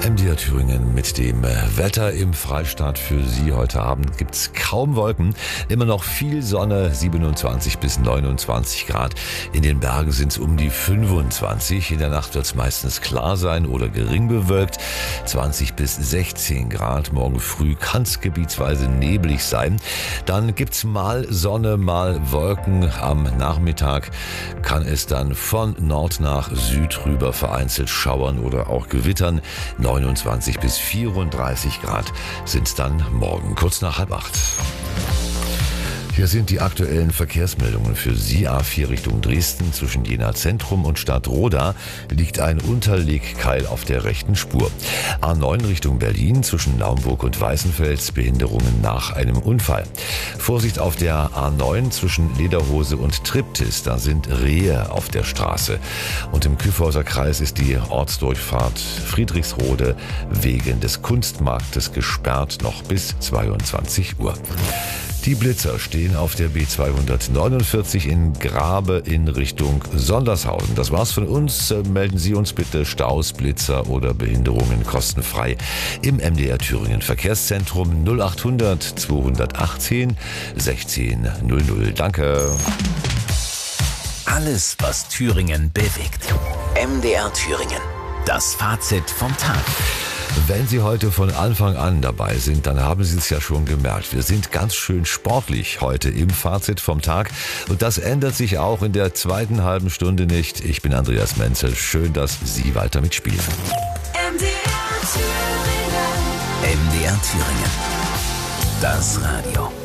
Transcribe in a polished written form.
MDR Thüringen mit dem Wetter im Freistaat für Sie. Heute Abend gibt's kaum Wolken, immer noch viel Sonne, 27 bis 29 Grad. In den Bergen sind's um die 25. In der Nacht wird's meistens klar sein oder gering bewölkt, 20 bis 16 Grad. Morgen früh kann's gebietsweise neblig sein. Dann gibt's mal Sonne, mal Wolken. Am Nachmittag kann es dann von Nord nach Süd rüber vereinzelt schauern oder auch gewittern. 29 bis 34 Grad sind es dann morgen, kurz nach 7:30. Hier sind die aktuellen Verkehrsmeldungen für Sie. A4 Richtung Dresden zwischen Jena Zentrum und Stadtroda liegt ein Unterlegkeil auf der rechten Spur. A9 Richtung Berlin zwischen Naumburg und Weißenfels Behinderungen nach einem Unfall. Vorsicht auf der A9 zwischen Lederhose und Triptis, da sind Rehe auf der Straße. Und im Kyffhäuser Kreis ist die Ortsdurchfahrt Friedrichsrode wegen des Kunstmarktes gesperrt, noch bis 22 Uhr. Die Blitzer stehen auf der B249 in Grabe in Richtung Sondershausen. Das war's von uns. Melden Sie uns bitte Staus, Blitzer oder Behinderungen kostenfrei im MDR Thüringen Verkehrszentrum 0800 218 1600. Danke. Alles, was Thüringen bewegt. MDR Thüringen. Das Fazit vom Tag. Wenn Sie heute von Anfang an dabei sind, dann haben Sie es ja schon gemerkt. Wir sind ganz schön sportlich heute im Fazit vom Tag. Und das ändert sich auch in der zweiten halben Stunde nicht. Ich bin Andreas Menzel. Schön, dass Sie weiter mitspielen. MDR Thüringen. Das Radio.